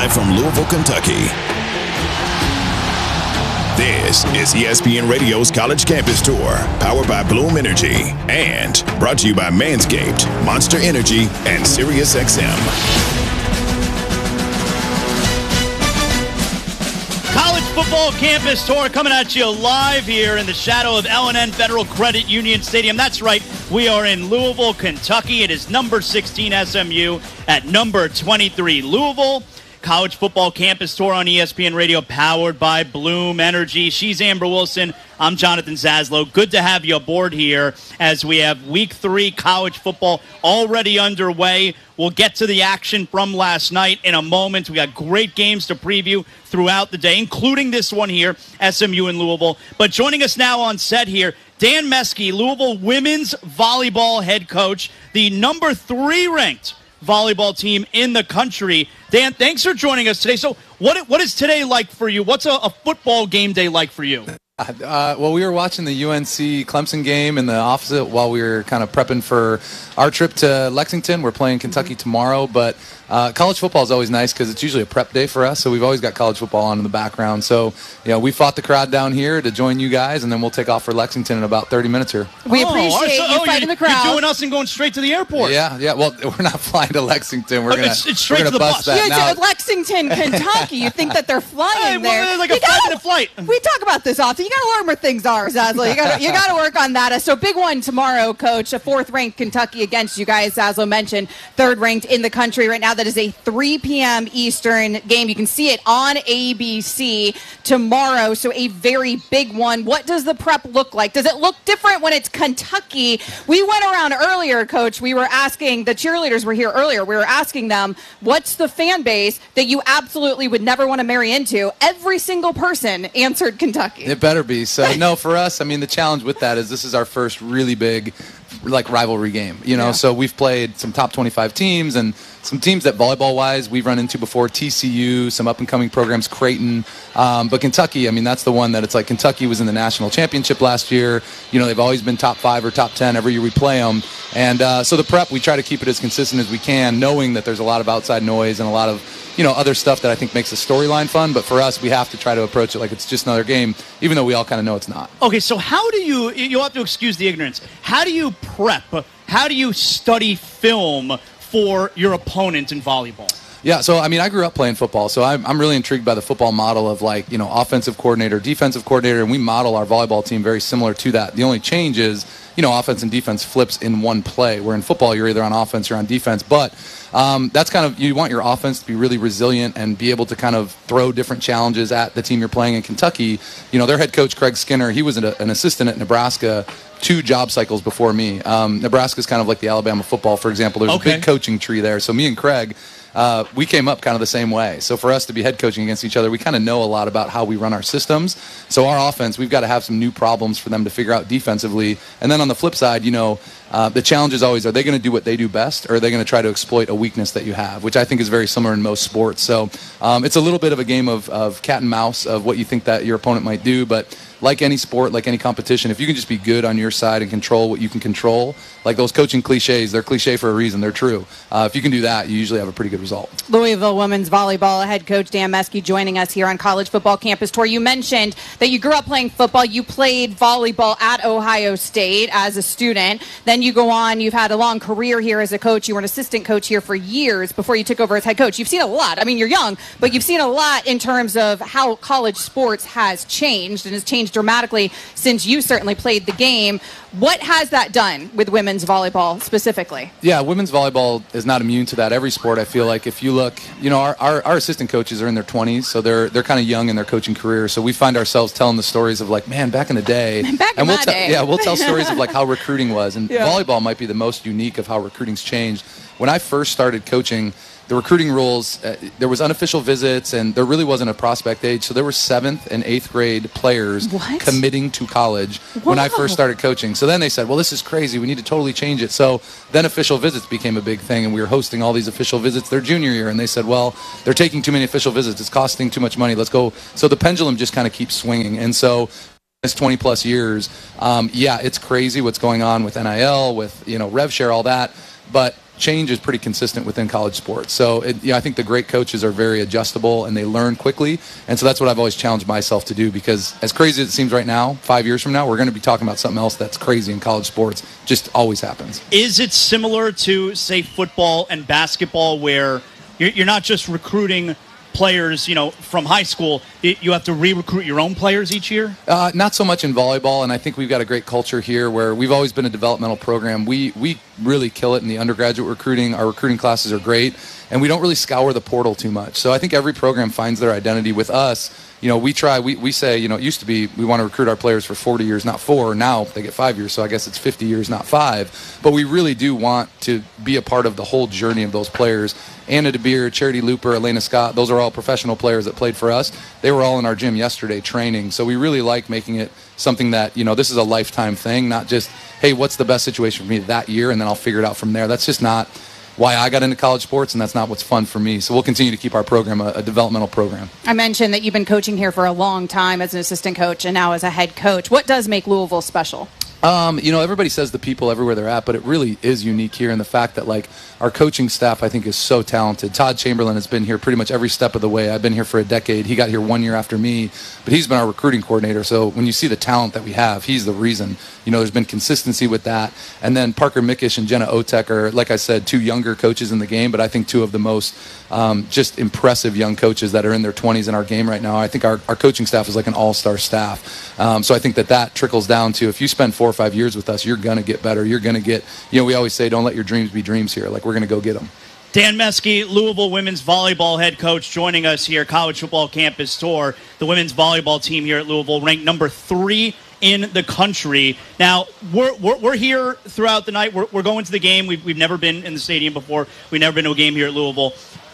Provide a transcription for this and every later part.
Live from Louisville, Kentucky. This is ESPN Radio's College Campus Tour, powered by Bloom Energy, and brought to you by Manscaped, Monster Energy, and SiriusXM. College Football Campus Tour coming at you live here in the shadow of L&N Federal Credit Union Stadium. That's right, we are in Louisville, Kentucky. It is number 16 SMU at number 23 Louisville. College Football Campus Tour on ESPN Radio, powered by Bloom Energy. She's Amber Wilson. I'm Jonathan Zaslow. Good to have you aboard here as we have Week 3 college football already underway. We'll get to the action from last night in a moment. We got great games to preview throughout the day, including this one here, SMU and Louisville. But joining us now on set here, Dan Meske, Louisville women's volleyball head coach, the number 3 ranked volleyball team in the country. Dan, thanks for joining us today. So what is today like for you? What's a football game day like for you? Well, we were watching the UNC Clemson game in the office while we were kind of prepping for our trip to Lexington. We're playing Kentucky tomorrow, but college football is always nice because it's usually a prep day for us, so we've always got college football on in the background. So, we fought the crowd down here to join you guys, and then we'll take off for Lexington in about 30 minutes here. We appreciate you fighting the crowd. You're doing us and going straight to the airport. Yeah. Well, we're not flying to Lexington. We're going to bust that. Yeah, to Lexington, Kentucky. You think that they're flying there? Well, like a 5-minute flight. We talk about this often. You got to learn where things are, Zaslow. You got to work on that. So big one tomorrow, Coach. A 4th-ranked Kentucky against you guys. Zaslow mentioned 3rd-ranked in the country right now. That is a 3 p.m. Eastern game. You can see it on ABC tomorrow. So a very big one. What does the prep look like? Does it look different when it's Kentucky? We went around earlier, Coach. We were asking, the cheerleaders were here earlier. We were asking them, what's the fan base that you absolutely would never want to marry into? Every single person answered Kentucky. It better be. So, no, for us, the challenge with that is this is our first really big rivalry game, so we've played some top 25 teams and some teams that volleyball-wise we've run into before, TCU, some up-and-coming programs, Creighton, but Kentucky, that's the one that it's like Kentucky was in the national championship last year. They've always been top 5 or top 10 every year we play them, and so the prep, we try to keep it as consistent as we can, knowing that there's a lot of outside noise and a lot of other stuff that I think makes the storyline fun, but for us, we have to try to approach it like it's just another game, even though we all kind of know it's not. Okay, so how do you'll have to excuse the ignorance, how do you prep, how do you study film for your opponent in volleyball? Yeah, so I grew up playing football, so I'm really intrigued by the football model of offensive coordinator, defensive coordinator, and we model our volleyball team very similar to that. The only change is, offense and defense flips in one play, where in football you're either on offense or on defense, but that's kind of, you want your offense to be really resilient and be able to kind of throw different challenges at the team you're playing in Kentucky. Their head coach, Craig Skinner, he was an assistant at Nebraska 2 job cycles before me. Nebraska's kind of like the Alabama football, for example. There's a big coaching tree there. So me and Craig, we came up kind of the same way. So for us to be head coaching against each other, we kind of know a lot about how we run our systems. So our offense, we've got to have some new problems for them to figure out defensively. And then on the flip side, the challenge is always, are they going to do what they do best, or are they going to try to exploit a weakness that you have, which I think is very similar in most sports. So it's a little bit of a game of cat and mouse of what you think that your opponent might do, but like any sport, like any competition, if you can just be good on your side and control what you can control, like those coaching cliches, they're cliche for a reason, they're true. If you can do that, you usually have a pretty good result. Louisville women's volleyball head coach Dan Meske joining us here on College Football Campus Tour. You mentioned that you grew up playing football. You played volleyball at Ohio State as a student. Then you go on, you've had a long career here as a coach. You were an assistant coach here for years before you took over as head coach. You've seen a lot. You're young, but you've seen a lot in terms of how college sports has changed and has changed dramatically since you certainly played the game. What has that done with women's volleyball specifically? Yeah, women's volleyball is not immune to that. Every sport, I feel like, if you look, our assistant coaches are in their 20s, so they're kind of young in their coaching career. So we find ourselves telling the stories of back in the day. We'll tell stories of how recruiting was. And volleyball might be the most unique of how recruiting's changed. When I first started coaching, the recruiting rules, there was unofficial visits, and there really wasn't a prospect age. So there were 7th and 8th grade players committing to college when I first started coaching. So then they said, well, this is crazy. We need to totally change it. So then official visits became a big thing, and we were hosting all these official visits their junior year. And they said, well, they're taking too many official visits. It's costing too much money. Let's go. So the pendulum just kind of keeps swinging. And so it's 20 plus years. It's crazy what's going on with NIL, with, rev share, all that. But change is pretty consistent within college sports. So I think the great coaches are very adjustable and they learn quickly. And so that's what I've always challenged myself to do, because as crazy as it seems right now, 5 years from now, we're going to be talking about something else that's crazy in college sports. Just always happens. Is it similar to, say, football and basketball, where you're not just recruiting players, from high school, you have to re-recruit your own players each year? Not so much in volleyball, and I think we've got a great culture here where we've always been a developmental program. We really kill it in the undergraduate recruiting. Our recruiting classes are great, and we don't really scour the portal too much. So I think every program finds their identity. With us, we say, it used to be we want to recruit our players for 40 years, not 4. Now they get 5 years, so I guess it's 50 years, not 5. But we really do want to be a part of the whole journey of those players. Anna DeBeer, Charity Looper, Elena Scott, those are all professional players that played for us. They were all in our gym yesterday training. So we really like making it something that, this is a lifetime thing, not just, hey, what's the best situation for me that year, and then I'll figure it out from there. That's just not why I got into college sports, and that's not what's fun for me. So we'll continue to keep our program a developmental program. I mentioned that you've been coaching here for a long time as an assistant coach and now as a head coach. What does make Louisville special? Everybody says the people everywhere they're at, but it really is unique here in the fact that, our coaching staff, I think, is so talented. Todd Chamberlain has been here pretty much every step of the way. I've been here for a decade. He got here 1 year after me, but he's been our recruiting coordinator. So when you see the talent that we have, he's the reason. There's been consistency with that. And then Parker Mickish and Jenna Otek are, like I said, 2 younger coaches in the game, but I think 2 of the most just impressive young coaches that are in their 20s in our game right now. I think our coaching staff is like an all-star staff. So I think that trickles down to, if you spend 4 or 5 years with us, you're going to get better. You're going to get, we always say, don't let your dreams be dreams here. We're going to go get them. Dan Meske, Louisville women's volleyball head coach, joining us here, College Football Campus Tour. The women's volleyball team here at Louisville ranked number 3 in the country. Now, we're here throughout the night. We're going to the game. We've never been in the stadium before. We've never been to a game here at Louisville.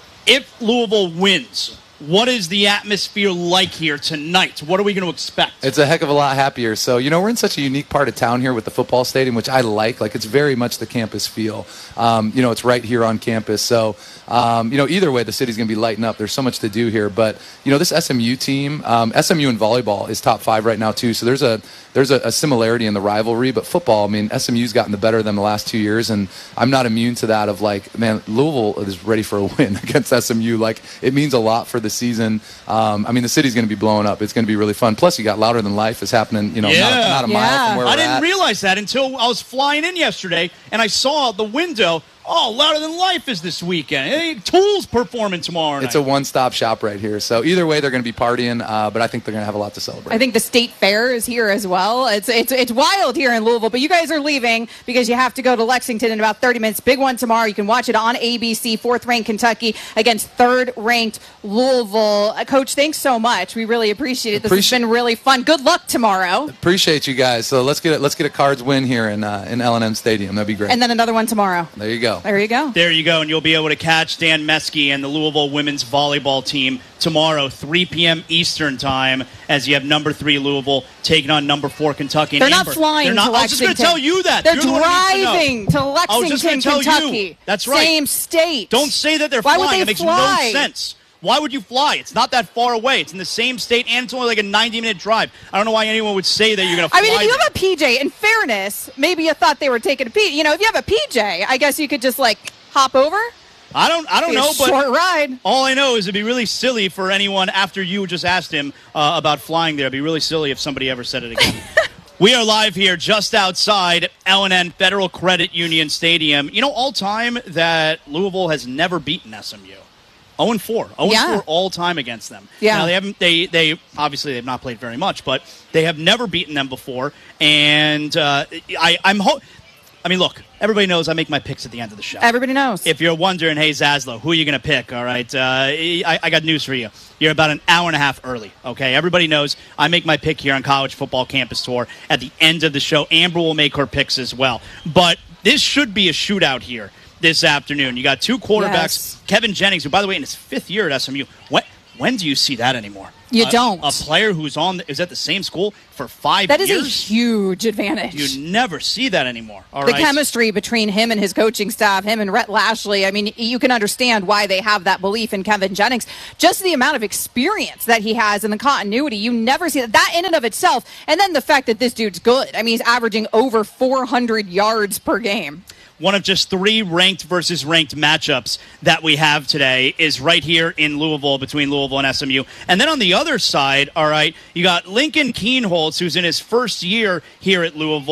If Louisville wins, what is the atmosphere like here tonight? What are we going to expect? It's a heck of a lot happier. So, we're in such a unique part of town here with the football stadium, which I like. It's very much the campus feel. It's right here on campus. So, either way, the city's going to be lighting up. There's so much to do here. But, this SMU team, SMU in volleyball is top 5 right now, too. So there's a similarity in the rivalry. But football, SMU's gotten the better of them the last 2 years. And I'm not immune to that of, Louisville is ready for a win against SMU. It means a lot for the season. The city's going to be blowing up. It's going to be really fun. Plus, you got Louder Than Life is happening, not a mile from where we're at. I didn't realize that until I was flying in yesterday, and I saw out the window, Louder Than Life is this weekend. Hey, Tool's performing tomorrow night. It's a one-stop shop right here. So either way, they're going to be partying, but I think they're going to have a lot to celebrate. I think the State Fair is here as well. It's wild here in Louisville, but you guys are leaving because you have to go to Lexington in about 30 minutes. Big one tomorrow. You can watch it on ABC. 4th-ranked Kentucky against 3rd-ranked Louisville. Coach, thanks so much. We really appreciate it. This has been really fun. Good luck tomorrow. Appreciate you guys. So let's get a Cards win here in L&M Stadium. That'd be great. And then another one tomorrow. There you go. There you go. There you go, and you'll be able to catch Dan Meske and the Louisville women's volleyball team tomorrow, 3 p.m. Eastern time, as you have number 3 Louisville taking on number 4 Kentucky. They're not flying to Lexington. I was just going to tell you that. They're driving to Lexington, Kentucky. That's right. Same state. Don't say that they're flying. Why would they It makes fly? no sense. Why would you fly? It's not that far away. It's in the same state, and it's only like a 90-minute drive. I don't know why anyone would say that you're going to fly. If you have a PJ, in fairness, maybe you thought they were taking a PJ. If you have a PJ, I guess you could just, hop over. I don't know, but short ride. All I know is it'd be really silly for anyone after you just asked him about flying there. It'd be really silly if somebody ever said it again. We are live here just outside L&N Federal Credit Union Stadium. All time that Louisville has never beaten SMU. 0-4. 0-4 all time against them. Yeah. Now they obviously they've not played very much, but they have never beaten them before. And look, everybody knows I make my picks at the end of the show. Everybody knows. If you're wondering, hey, Zaslow, who are you going to pick? All right, I got news for you. You're about an hour and a half early, okay? Everybody knows I make my pick here on College Football Campus Tour at the end of the show. Amber will make her picks as well. But this should be a shootout here this afternoon. You got 2 quarterbacks. Yes. Kevin Jennings, who, by the way, in his 5th year at SMU. When do you see that anymore? You don't. A player who's is at the same school for 5 years? That is a huge advantage. You never see that anymore. The chemistry between him and his coaching staff, him and Rhett Lashley, you can understand why they have that belief in Kevin Jennings. Just the amount of experience that he has and the continuity, you never see that. That in and of itself. And then the fact that this dude's good. He's averaging over 400 yards per game. one of just 3 ranked versus ranked matchups that we have today is right here in Louisville between Louisville and SMU. And then on the other side, all right, you got Lincoln Kienholz, who's in his first year here at Louisville.